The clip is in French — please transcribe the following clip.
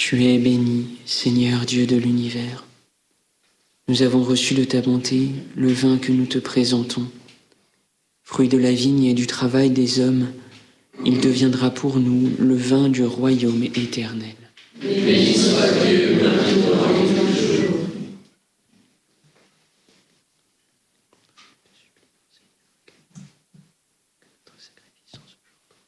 Tu es béni, Seigneur Dieu de l'univers. Nous avons reçu de ta bonté le vin que nous te présentons. Fruit de la vigne et du travail des hommes, il deviendra pour nous le vin du royaume éternel. Béni soit Dieu